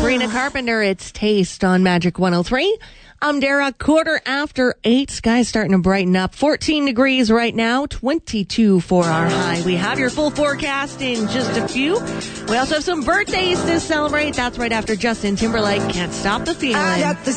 Sabrina Carpenter, it's Taste on Magic 103. I'm Dara, 8:15. Sky's starting to brighten up. 14 degrees right now, 22 for our high. We have your full forecast in just a few. We also have some birthdays to celebrate. That's right after Justin Timberlake, Can't Stop the Feeling. I got the